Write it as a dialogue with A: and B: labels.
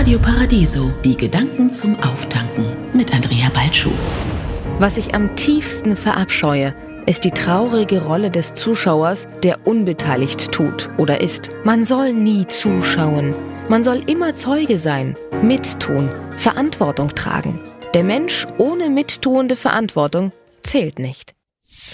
A: Radio Paradiso, die Gedanken zum Auftanken mit Andrea Balschuh.
B: Was ich am tiefsten verabscheue, ist die traurige Rolle des Zuschauers, der unbeteiligt tut oder ist. Man soll nie zuschauen. Man soll immer Zeuge sein, mittun, Verantwortung tragen. Der Mensch ohne mittuende Verantwortung zählt nicht.